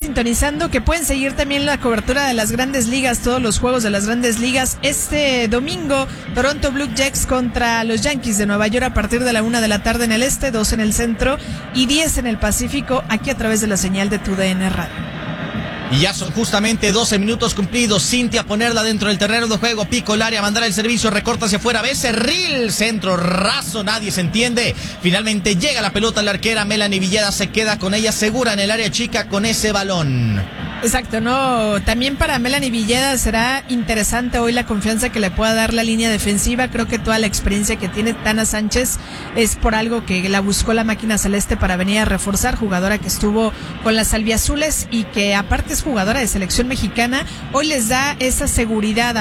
sintonizando, que pueden seguir también la cobertura de las Grandes Ligas, todos los juegos de las Grandes Ligas. Este domingo, Toronto Blue Jays contra los Yankees de Nueva York a partir de la 1 de la tarde en el este, 2 en el centro y 10 en el Pacífico, aquí a través de la señal de TUDN Radio. Y ya son justamente 12 minutos cumplidos. Cintia, ponerla dentro del terreno de juego. Pico el área, mandar el servicio, recorta hacia afuera. Becerril, centro raso, nadie se entiende. Finalmente llega la pelota a la arquera. Melanie Villeda se queda con ella segura en el área chica con ese balón. Exacto, no, también para Melanie Villeda será interesante hoy la confianza que le pueda dar la línea defensiva. Creo que toda la experiencia que tiene Tana Sánchez es por algo que la buscó la máquina celeste para venir a reforzar, jugadora que estuvo con las albiazules y que aparte es jugadora de selección mexicana. Hoy les da esa seguridad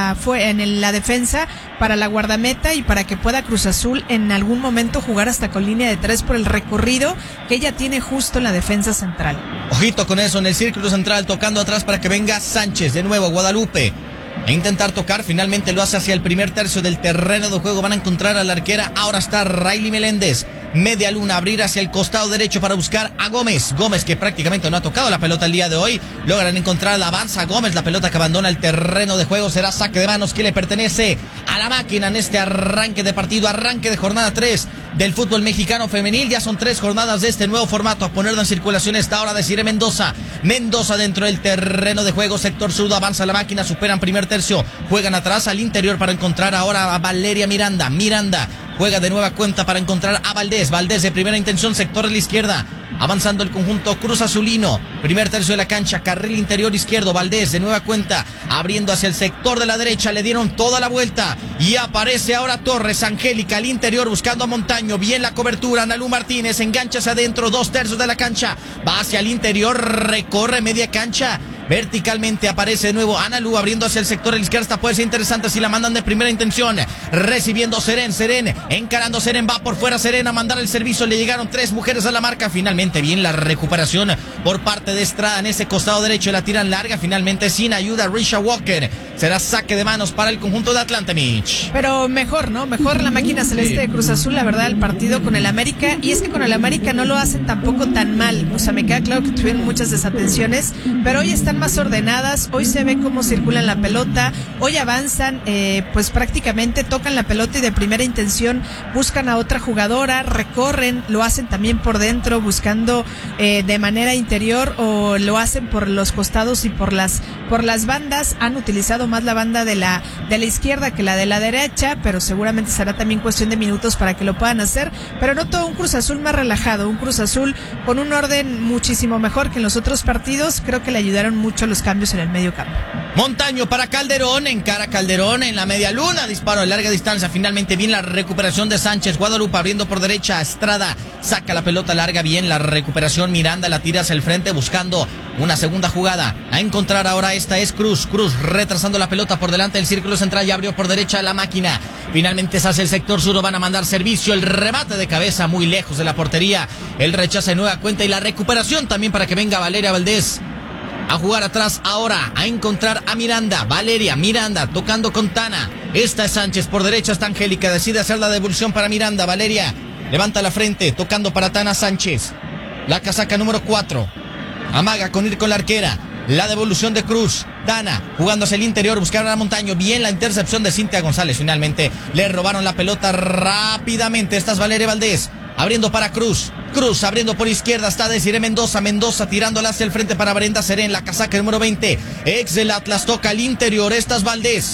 en la defensa para la guardameta y para que pueda Cruz Azul en algún momento jugar hasta con línea de 3 por el recorrido que ella tiene justo en la defensa central. Ojito con eso en el círculo central, tocando atrás para que venga Sánchez, de nuevo Guadalupe. A intentar tocar, finalmente lo hace hacia el primer tercio del terreno de juego. Van a encontrar a la arquera, ahora está Riley Meléndez. Media luna, abrir hacia el costado derecho para buscar a Gómez. Gómez que prácticamente no ha tocado la pelota el día de hoy. Logran encontrar la avanza Gómez, la pelota que abandona el terreno de juego. Será saque de manos que le pertenece a la máquina en este arranque de partido, arranque de jornada 3 del fútbol mexicano femenil. Ya son 3 jornadas de este nuevo formato. A ponerlo en circulación esta ahora Desiree Mendoza. Mendoza dentro del terreno de juego, sector zurdo, avanza la máquina, superan primer tercio, juegan atrás al interior para encontrar ahora a Valeria Miranda. Miranda juega de nueva cuenta para encontrar a Valdés. Valdés de primera intención, sector de la izquierda. Avanzando el conjunto Cruz Azulino. Primer tercio de la cancha, carril interior izquierdo. Valdés de nueva cuenta, abriendo hacia el sector de la derecha. Le dieron toda la vuelta. Y aparece ahora Torres. Angélica al interior buscando a Montaño. Bien la cobertura. Analu Martínez engancha hacia adentro. 2/3 de la cancha. Va hacia el interior. Recorre media cancha. Verticalmente aparece de nuevo Analu abriendo hacia el sector de la izquierda. Esta puede ser interesante si la mandan de primera intención. Recibiendo Seren. Encarando Seren. Va por fuera Seren a mandar el servicio. Le llegaron 3 mujeres a la marca. Finalmente bien la recuperación por parte de Estrada en ese costado derecho. La tiran larga. Finalmente sin ayuda Risha Walker. Será saque de manos para el conjunto de Atlanta, Mitch. Pero mejor, ¿no? Mejor la máquina celeste de Cruz Azul, la verdad, el partido con el América. Y es que con el América no lo hacen tampoco tan mal. O sea, me queda claro que tuvieron muchas desatenciones, pero hoy están más ordenadas. Hoy se ve cómo circulan la pelota. Hoy avanzan, pues prácticamente tocan la pelota y de primera intención buscan a otra jugadora, recorren, lo hacen también por dentro, buscando de manera interior, o lo hacen por los costados y por las bandas. Han utilizado más la banda de la izquierda que la de la derecha, pero seguramente será también cuestión de minutos para que lo puedan hacer. Pero noto un Cruz Azul más relajado, un Cruz Azul con un orden muchísimo mejor que en los otros partidos. Creo que le ayudaron mucho los cambios en el medio campo. Montaño para Calderón, encara Calderón en la media luna, disparo de larga distancia. Finalmente bien la recuperación de Sánchez. Guadalupe abriendo por derecha, Estrada saca la pelota larga, bien la recuperación. Miranda la tira hacia el frente buscando una segunda jugada. A encontrar ahora esta es Cruz retrasando la pelota por delante del círculo central. Ya abrió por derecha la máquina. Finalmente se hace el sector sur, van a mandar servicio. El remate de cabeza muy lejos de la portería. El rechazo de nueva cuenta y la recuperación también para que venga Valeria Valdés a jugar atrás ahora, a encontrar a Miranda. Valeria, Miranda, tocando con Tana. Esta es Sánchez, por derecha está Angélica, decide hacer la devolución para Miranda. Valeria levanta la frente, tocando para Tana Sánchez. La casaca número 4. Amaga con ir con la arquera. La devolución de Cruz. Tana jugando hacia el interior, buscaron a Montaño. Bien la intercepción de Cintia González. Finalmente le robaron la pelota rápidamente. Esta es Valeria Valdés. Abriendo para Cruz abriendo por izquierda, está Desiree Mendoza tirándola hacia el frente para Brenda Serén, la casaca número 20, ex del Atlas, toca al interior, esta es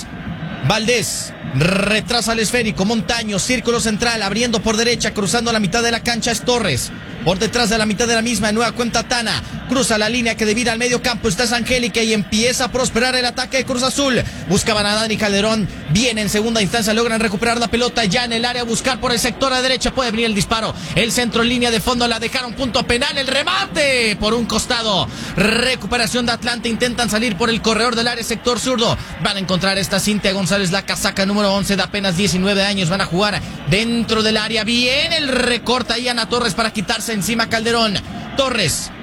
Valdés, retrasa el esférico, Montaño, círculo central, abriendo por derecha, cruzando la mitad de la cancha es Torres, por detrás de la mitad de la misma, en nueva cuenta Tana, cruza la línea que devira al medio campo, esta es Angélica y empieza a prosperar el ataque de Cruz Azul, buscaban a Dani Calderón, bien en segunda instancia, logran recuperar la pelota ya en el área, buscar por el sector a derecha, puede venir el disparo, el centro en línea de fondo, la dejaron punto penal, el remate por un costado, recuperación de Atlanta, intentan salir por el corredor del área, sector zurdo, van a encontrar esta Cintia González, la casaca número 11 de apenas 19 años, van a jugar dentro del área, bien el recorte ahí Ana Torres para quitarse encima Calderón, Torres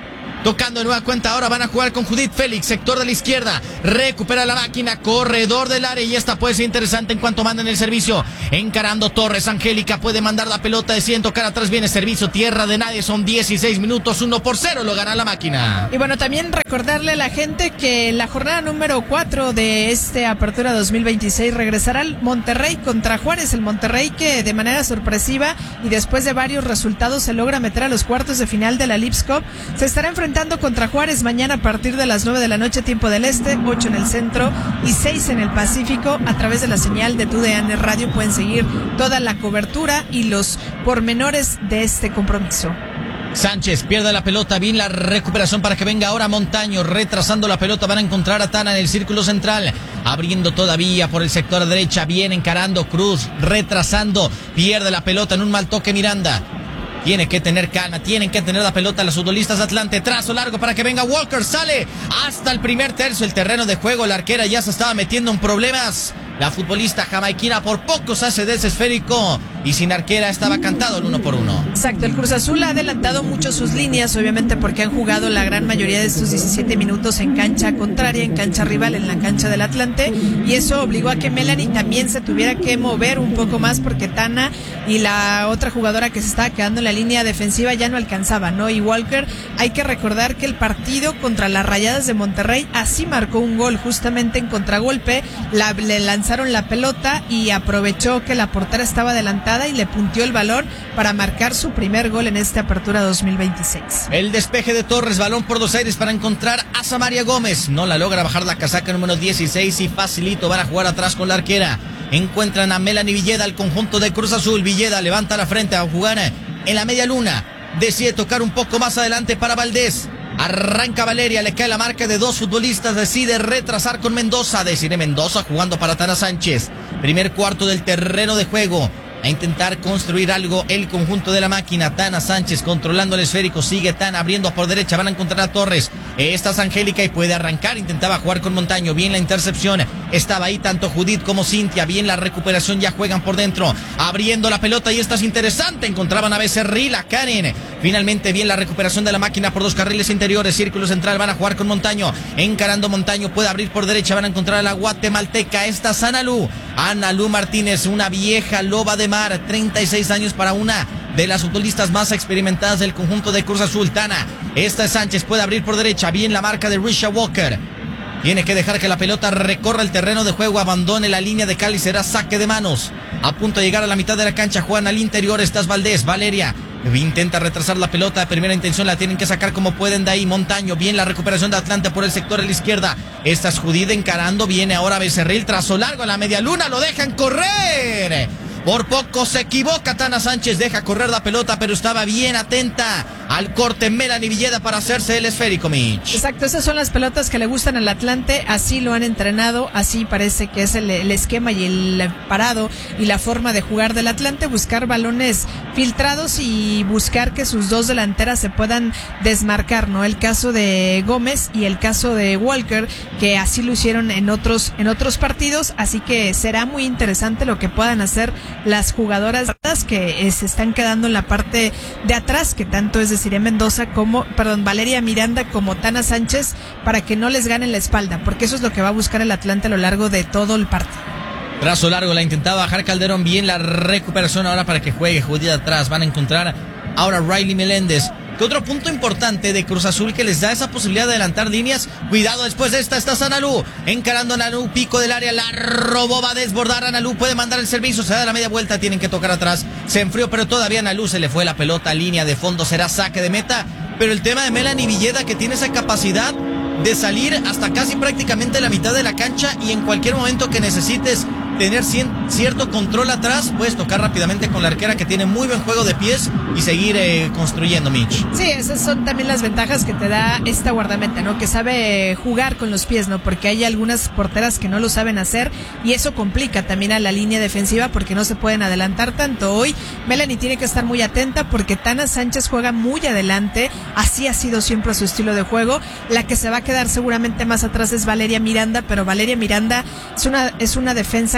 Tocando de nueva cuenta, ahora van a jugar con Judith Félix, sector de la izquierda. Recupera la máquina, corredor del área. Y esta puede ser interesante en cuanto manden el servicio. Encarando Torres, Angélica puede mandar la pelota, deciden tocar atrás, viene servicio, tierra de nadie. Son 16 minutos, 1-0 lo gana la máquina. Y bueno, también recordarle a la gente que la jornada número 4 de este Apertura 2026 regresará al Monterrey contra Juárez. El Monterrey que de manera sorpresiva y después de varios resultados se logra meter a los cuartos de final de la Leagues Cup. Se estará enfrentando contra Juárez mañana a partir de las 9 de la noche, tiempo del este, 8 en el centro y 6 en el Pacífico. A través de la señal de TUDN Radio pueden seguir toda la cobertura y los pormenores de este compromiso. Sánchez pierde la pelota, bien la recuperación para que venga ahora Montaño, retrasando la pelota, van a encontrar a Tana en el círculo central, abriendo todavía por el sector derecha, bien encarando Cruz, retrasando, pierde la pelota en un mal toque Miranda. Tiene que tener calma, tienen que tener la pelota los futbolistas de Atlante. Trazo largo para que venga Walker, sale hasta el primer tercio el terreno de juego. La arquera ya se estaba metiendo en problemas. La futbolista jamaiquina por poco se hace de ese esférico y sin arquera estaba cantado el 1-1. Exacto, el Cruz Azul ha adelantado mucho sus líneas, obviamente porque han jugado la gran mayoría de estos 17 minutos en cancha contraria, en cancha rival, en la cancha del Atlante, y eso obligó a que Melanie también se tuviera que mover un poco más porque Tana y la otra jugadora que se estaba quedando en la línea defensiva ya no alcanzaba, ¿no? Y Walker, hay que recordar que el partido contra las Rayadas de Monterrey así marcó un gol, justamente en contragolpe, le lanzaron la pelota y aprovechó que la portera estaba adelantada y le punteó el balón para marcar su primer gol en esta Apertura 2026. El despeje de Torres, balón por dos aires para encontrar a Samaria Gómez. No la logra bajar la casaca número 16 y facilito van a jugar atrás con la arquera. Encuentran a Melanie Villeda, el conjunto de Cruz Azul. Villeda levanta la frente a jugar en la media luna. Decide tocar un poco más adelante para Valdés. Arranca Valeria, le cae la marca de dos futbolistas, decide retrasar con Mendoza. Decide Mendoza jugando para Tana Sánchez. Primer cuarto del terreno de juego. A intentar construir algo el conjunto de la máquina. Tana Sánchez controlando el esférico. Sigue Tana abriendo por derecha. Van a encontrar a Torres. Esta es Angélica y puede arrancar. Intentaba jugar con Montaño. Bien la intercepción. Estaba ahí tanto Judith como Cintia. Bien la recuperación. Ya juegan por dentro. Abriendo la pelota y esta es interesante. Encontraban a Becerril, a Karen. Finalmente bien la recuperación de la máquina por dos carriles interiores. Círculo central. Van a jugar con Montaño. Encarando Montaño. Puede abrir por derecha. Van a encontrar a la guatemalteca. Esta es Analú Martínez. Una vieja loba de 36 años para una de las futbolistas más experimentadas del conjunto de Cruz Azul. Tana, esta es Sánchez, puede abrir por derecha, bien la marca de Risha Walker. Tiene que dejar que la pelota recorra el terreno de juego, abandone la línea de Cali, será saque de manos. A punto de llegar a la mitad de la cancha, juegan al interior, estás Valdés, Valeria. Intenta retrasar la pelota, de primera intención la tienen que sacar como pueden de ahí. Montaño, bien la recuperación de Atlante por el sector de la izquierda. Esta es Judith encarando, viene ahora Becerril, trazo largo a la media luna, lo dejan correr. Por poco se equivoca Tana Sánchez, deja correr la pelota, pero estaba bien atenta al corte Melanie Villeda para hacerse el esférico, Mitch. Exacto, esas son las pelotas que le gustan al Atlante, así lo han entrenado, así parece que es el esquema y el parado y la forma de jugar del Atlante, buscar balones filtrados y buscar que sus dos delanteras se puedan desmarcar, ¿no? El caso de Gómez y el caso de Walker, que así lo hicieron en otros partidos, así que será muy interesante lo que puedan hacer las jugadoras que se están quedando en la parte de atrás, que tanto es Desiree Mendoza Valeria Miranda como Tana Sánchez, para que no les ganen la espalda, porque eso es lo que va a buscar el Atlante a lo largo de todo el partido. Trazo largo, la intentaba bajar Calderón, bien la recuperación ahora para que juegue Judith atrás. Van a encontrar ahora Riley Meléndez. ¿Qué otro punto importante de Cruz Azul que les da esa posibilidad de adelantar líneas? Cuidado, después de esta está Analú, encarando a Analú, pico del área, la robó, va a desbordar Analú, puede mandar el servicio, se da la media vuelta, tienen que tocar atrás, se enfrió, pero todavía Analú se le fue la pelota, línea de fondo, será saque de meta, pero el tema de Melanie Villeda, que tiene esa capacidad de salir hasta casi prácticamente la mitad de la cancha y en cualquier momento que necesites tener cierto control atrás, puedes tocar rápidamente con la arquera, que tiene muy buen juego de pies, y seguir construyendo, Mitch. Sí, esas son también las ventajas que te da esta guardameta, ¿no? Que sabe jugar con los pies, ¿no? Porque hay algunas porteras que no lo saben hacer y eso complica también a la línea defensiva porque no se pueden adelantar tanto. Hoy Melanie tiene que estar muy atenta porque Tana Sánchez juega muy adelante, así ha sido siempre su estilo de juego. La que se va a quedar seguramente más atrás es Valeria Miranda, pero Valeria Miranda es una defensa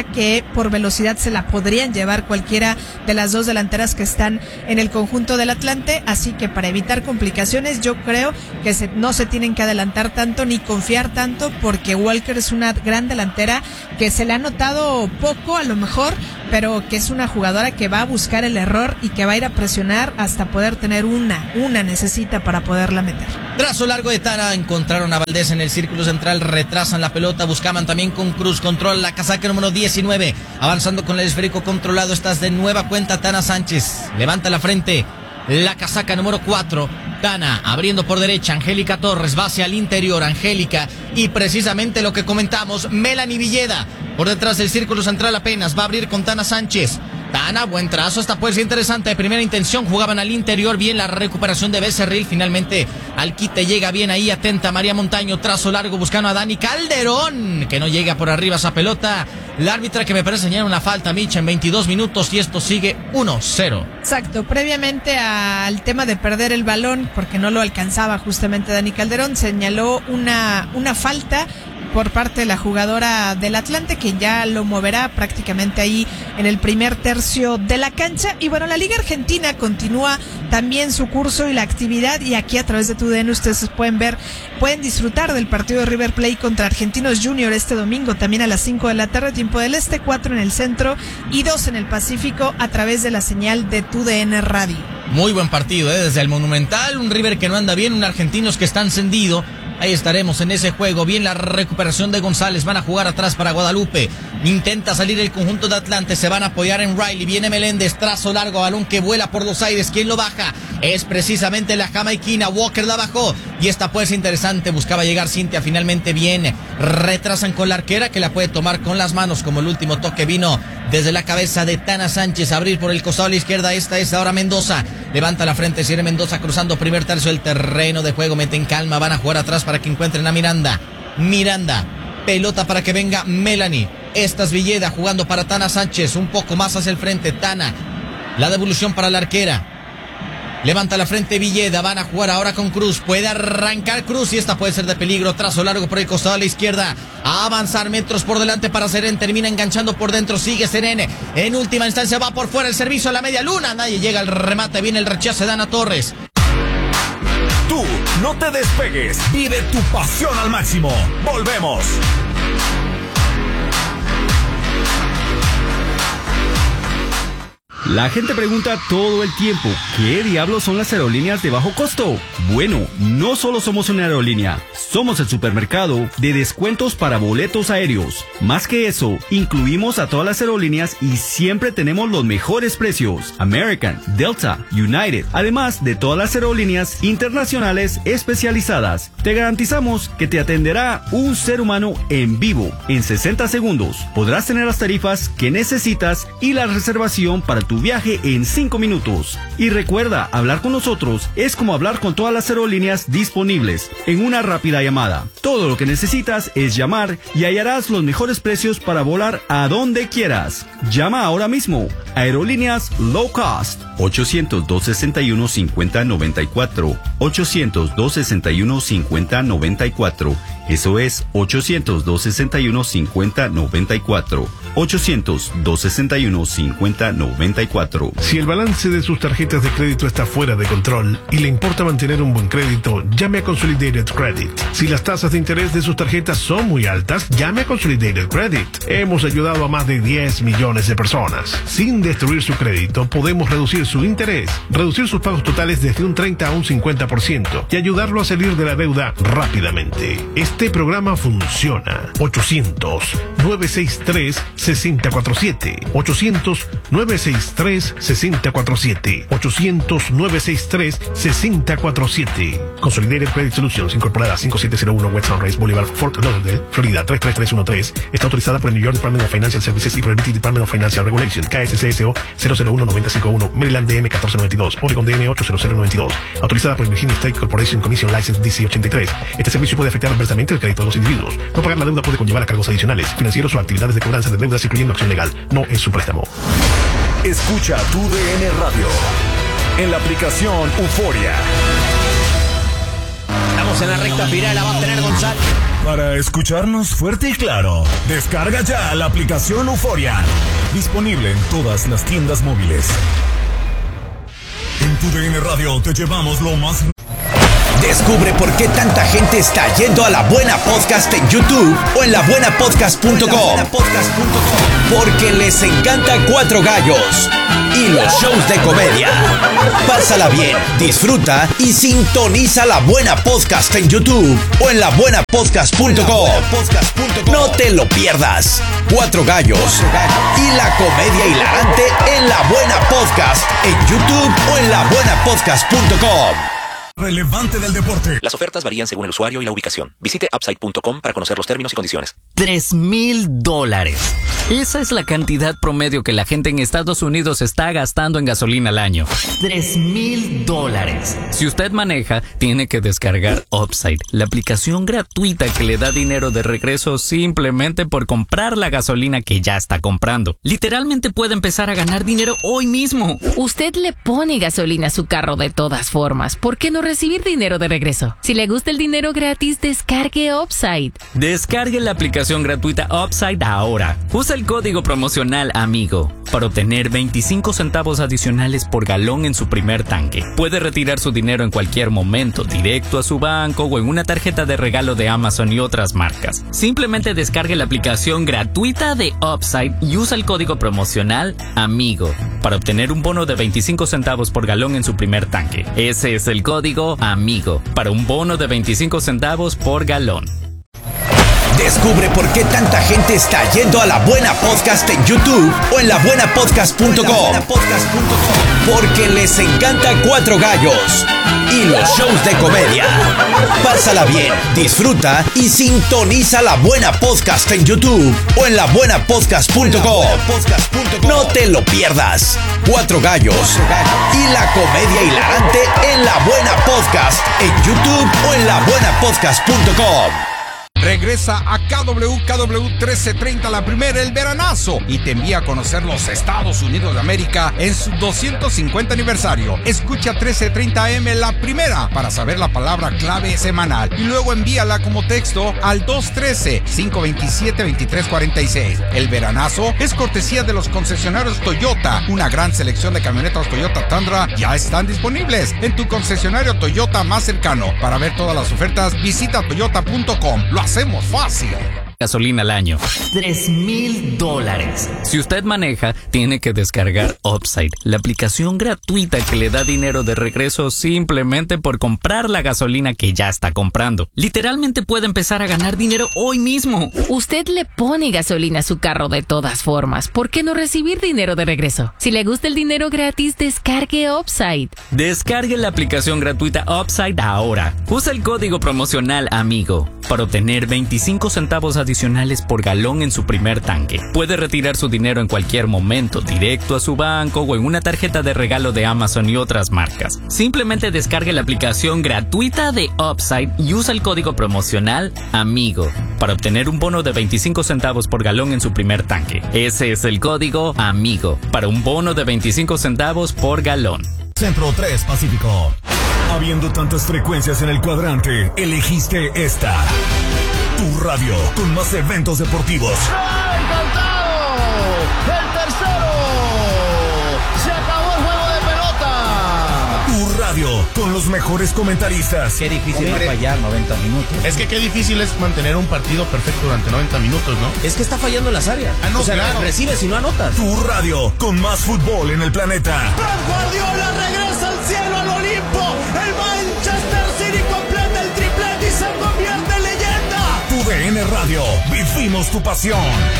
que por velocidad se la podrían llevar cualquiera de las dos delanteras que están en el conjunto del Atlante, así que para evitar complicaciones yo creo que no se tienen que adelantar tanto ni confiar tanto, porque Walker es una gran delantera que se le ha notado poco a lo mejor, pero que es una jugadora que va a buscar el error y que va a ir a presionar hasta poder tener una necesita para poderla meter. Trazo largo de Tana, encontraron a Valdés en el círculo central, retrasan la pelota, buscaban también con Cruz, controla la casaca número 19, avanzando con el esférico controlado, estás de nueva cuenta Tana Sánchez, levanta la frente, la casaca número 4, Tana abriendo por derecha, Angélica Torres va hacia el interior, Angélica, y precisamente lo que comentamos, Melanie Villeda, por detrás del círculo central apenas, va a abrir con Tana Sánchez. Tana, buen trazo, esta puede ser interesante, de primera intención, jugaban al interior, bien la recuperación de Becerril, finalmente al quite llega bien ahí, atenta María Montaño, trazo largo buscando a Dani Calderón, que no llega por arriba esa pelota, la árbitra que me parece señala una falta, Micha, en 22 minutos y esto sigue 1-0. Exacto, previamente al tema de perder el balón, porque no lo alcanzaba justamente Dani Calderón, señaló una falta por parte de la jugadora del Atlante, que ya lo moverá prácticamente ahí en el primer tercio de la cancha. Y bueno, la Liga Argentina continúa también su curso y la actividad, y aquí a través de TUDN ustedes pueden disfrutar del partido de River Plate contra Argentinos Junior este domingo, también a las 5 de la tarde, tiempo del este, 4 en el centro y 2 en el Pacífico, a través de la señal de TUDN Radio. Muy buen partido, desde el Monumental, un River que no anda bien, un Argentinos que está encendido. Ahí estaremos en ese juego. Bien la recuperación de González. Van a jugar atrás para Guadalupe. Intenta salir el conjunto de Atlante. Se van a apoyar en Riley. Viene Meléndez. Trazo largo. Balón que vuela por los aires. ¿Quién lo baja? Es precisamente la jamaiquina. Walker la bajó. Y esta puede ser interesante. Buscaba llegar Cintia. Finalmente bien. Retrasan con la arquera, que la puede tomar con las manos. Como el último toque vino desde la cabeza de Tana Sánchez. Abrir por el costado a la izquierda. Esta es ahora Mendoza. Levanta la frente. Cierre Mendoza cruzando primer tercio del terreno de juego. Mete en calma. Van a jugar atrás para que encuentren a Miranda. Pelota para que venga Melanie. Esta es Villeda jugando para Tana Sánchez. Un poco más hacia el frente. Tana. La devolución para la arquera. Levanta la frente Villeda. Van a jugar ahora con Cruz. Puede arrancar Cruz y esta puede ser de peligro. Trazo largo por el costado a la izquierda. A avanzar metros por delante para Seren. Termina enganchando por dentro. Sigue Seren. En última instancia va por fuera el servicio a la media luna. Nadie llega al remate. Viene el rechazo de Ana Torres. Tú no te despegues, vive tu pasión al máximo. Volvemos. La gente pregunta todo el tiempo, ¿qué diablos son las aerolíneas de bajo costo? Bueno, no solo somos una aerolínea, somos el supermercado de descuentos para boletos aéreos. Más que eso, incluimos a todas las aerolíneas y siempre tenemos los mejores precios. American, Delta, United, además de todas las aerolíneas internacionales especializadas. Te garantizamos que te atenderá un ser humano en vivo. En 60 segundos podrás tener las tarifas que necesitas y la reservación para tu viaje en 5 minutos. Y recuerda, hablar con nosotros es como hablar con todas las aerolíneas disponibles en una rápida llamada. Todo lo que necesitas es llamar y hallarás los mejores precios para volar a donde quieras. Llama ahora mismo. Aerolíneas Low Cost. 800-261-5094. 800-261-5094. Eso es 800-261-5094. 800-261-5094. Si el balance de sus tarjetas de crédito está fuera de control y le importa mantener un buen crédito, llame a Consolidated Credit. Si las tasas de interés de sus tarjetas son muy altas, llame a Consolidated Credit. Hemos ayudado a más de 10 millones de personas. Sin destruir su crédito, podemos reducir su interés, reducir sus pagos totales desde un 30 a un 50% y ayudarlo a salir de la deuda rápidamente. Este programa funciona. 800-963-6047. 800-963-6047. 800-963-6047. Consolidated Credit Solutions, incorporada 5701 West Sunrise Boulevard, Fort Lauderdale, Florida 33313. Está autorizada por el New York Department of Financial Services y por el British Department of Financial Regulation, KSCSO 001951, Maryland DM 1492, Oregon DM 80092. Autorizada por el Virginia State Corporation Commission License DC 83. Este servicio puede afectar adversamente el crédito de los individuos. No pagar la deuda puede conllevar a cargos adicionales, financieros o actividades de cobranza de deudas, incluyendo acción legal. No es su préstamo. Escucha TUDN Radio en la aplicación Euforia. Estamos en la recta final, la va a tener González. para escucharnos fuerte y claro. Descarga ya la aplicación Euforia. Disponible en todas las tiendas móviles. En tu DN Radio te llevamos lo más... Descubre por qué tanta gente está yendo a La Buena Podcast en YouTube o en labuenapodcast.com. Porque les encanta Cuatro Gallos y los shows de comedia. Pásala bien, disfruta y sintoniza La Buena Podcast en YouTube o en labuenapodcast.com. No te lo pierdas. Cuatro Gallos y la comedia hilarante en La Buena Podcast en YouTube o en labuenapodcast.com. Relevante del deporte. Las ofertas varían según el usuario y la ubicación. Visite upside.com para conocer los términos y condiciones. $3,000. Esa es la cantidad promedio que la gente en Estados Unidos está gastando en gasolina al año. $3,000. Si usted maneja, tiene que descargar Upside, la aplicación gratuita que le da dinero de regreso simplemente por comprar la gasolina que ya está comprando. Literalmente puede empezar a ganar dinero hoy mismo. Usted le pone gasolina a su carro de todas formas. ¿Por qué no recibir dinero de regreso? Si le gusta el dinero gratis, descargue Upside. Descargue la aplicación gratuita Upside ahora. Usa el código promocional AMIGO para obtener 25 centavos adicionales por galón en su primer tanque. Puede retirar su dinero en cualquier momento, directo a su banco o en una tarjeta de regalo de Amazon y otras marcas. Simplemente descargue la aplicación gratuita de Upside y usa el código promocional AMIGO para obtener un bono de 25 centavos por galón en su primer tanque. Ese es el código AMIGO para un bono de 25 centavos por galón. Descubre por qué tanta gente está yendo a La Buena Podcast en YouTube o en labuenapodcast.com. Porque les encanta Cuatro Gallos y los shows de comedia. Pásala bien, disfruta y sintoniza La Buena Podcast en YouTube o en labuenapodcast.com. No te lo pierdas. Cuatro Gallos y la comedia hilarante en La Buena Podcast en YouTube o en labuenapodcast.com. Regresa a KW 1330 la primera, el veranazo, y te envía a conocer los Estados Unidos de América en su 250 aniversario. Escucha 1330 AM la primera para saber la palabra clave semanal y luego envíala como texto al 213-527-2346. El veranazo es cortesía de los concesionarios Toyota. Una gran selección de camionetas Toyota Tundra ya están disponibles en tu concesionario Toyota más cercano. Para ver todas las ofertas, visita toyota.com. Lo hacemos fácil. Gasolina al año. $3,000. Si usted maneja, tiene que descargar Upside, la aplicación gratuita que le da dinero de regreso simplemente por comprar la gasolina que ya está comprando. Literalmente puede empezar a ganar dinero hoy mismo. Usted le pone gasolina a su carro de todas formas. ¿Por qué no recibir dinero de regreso? Si le gusta el dinero gratis, descargue Upside. Descargue la aplicación gratuita Upside ahora. Usa el código promocional AMIGO para obtener 25 centavos adicionales por galón en su primer tanque. Puede retirar su dinero en cualquier momento, directo a su banco o en una tarjeta de regalo de Amazon y otras marcas. Simplemente descargue la aplicación gratuita de Upside y usa el código promocional AMIGO para obtener un bono de 25 centavos por galón en su primer tanque. Ese es el código AMIGO para un bono de 25 centavos por galón. Centro 3 Pacífico. Habiendo tantas frecuencias en el cuadrante, elegiste esta. Tu radio, con más eventos deportivos. ¡Encantado! ¡El tercero! ¡Se acabó el juego de pelota! Tu radio, con los mejores comentaristas. Qué difícil es fallar 90 minutos. Es que qué difícil es mantener un partido perfecto durante 90 minutos, ¿no? Es que está fallando en las áreas. No, o sea, claro. recibes y no anotas. Tu radio, con más fútbol en el planeta. ¡Pep Guardiola regresa al cielo, al Olimpo! ¡El Manchester City completa el triplete y se convierte en leyenda! Tu DN Radio, vivimos tu pasión.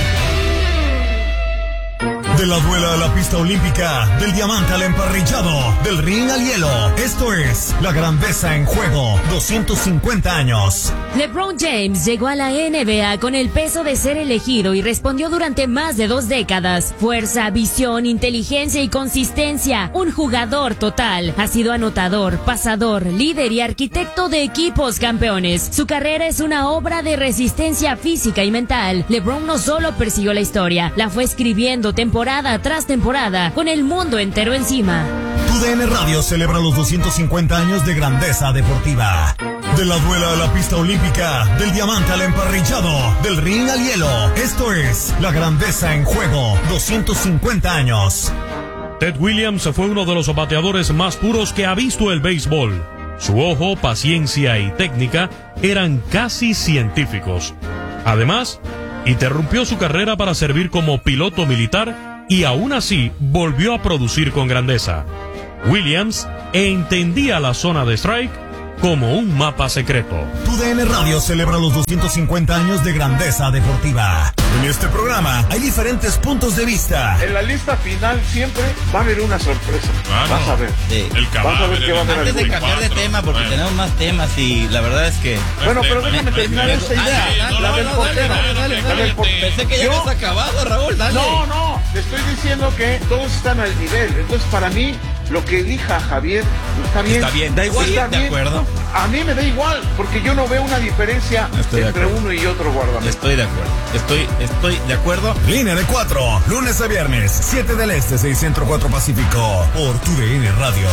De la duela a la pista olímpica, del diamante al emparrillado, del ring al hielo. Esto es La Grandeza en Juego, 250 años. LeBron James llegó a la NBA con el peso de ser elegido y respondió durante más de 2 décadas. Fuerza, visión, inteligencia y consistencia. Un jugador total. Ha sido anotador, pasador, líder y arquitecto de equipos campeones. Su carrera es una obra de resistencia física y mental. LeBron no solo persiguió la historia, la fue escribiendo temporada tras temporada, con el mundo entero encima. Tu DN Radio celebra los 250 años de grandeza deportiva. De la duela a la pista olímpica, del diamante al emparrillado, del ring al hielo. Esto es La Grandeza en Juego, 250 años. Ted Williams fue uno de los bateadores más puros que ha visto el béisbol. Su ojo, paciencia y técnica eran casi científicos. Además, interrumpió su carrera para servir como piloto militar y aún así volvió a producir con grandeza. Williams entendía la zona de strike como un mapa secreto. TUDN Radio celebra los 250 años de grandeza deportiva. En este programa hay diferentes puntos de vista. En la lista final siempre va a haber una sorpresa. Vas a ver. Vas a ver qué va a haber. Antes de cambiar de tema, porque tenemos más temas y la verdad es que... Bueno, pero déjame terminar esta idea. La del portero. Pensé que ya habías acabado, Raúl, dale. No, te estoy diciendo que todos están al nivel. Entonces, para mí, lo que elija Javier está bien. Está bien, da igual, está de bien. acuerdo. A mí me da igual, porque yo no veo una diferencia entre uno y otro guardameta. Estoy de acuerdo. Estoy de acuerdo. Línea de 4, lunes a viernes, 7 del Este, 6 Centro, 4 Pacífico, por TUDN Radio.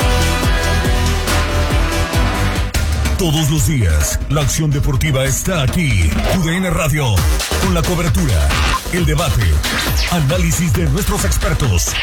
Todos los días, la acción deportiva está aquí. TUDN Radio, con la cobertura, el debate, análisis de nuestros expertos,